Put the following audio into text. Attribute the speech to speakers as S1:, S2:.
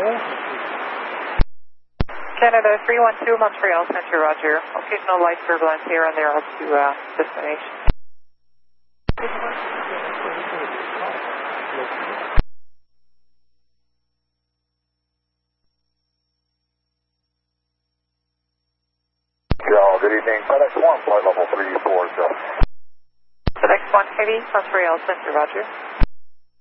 S1: Canada 312, Montreal Center, roger. Occasional light turbulence here and there up to destination.
S2: Good evening, FedEx 1, flight level 340.
S1: FedEx 1 Heavy, Montreal Center, roger.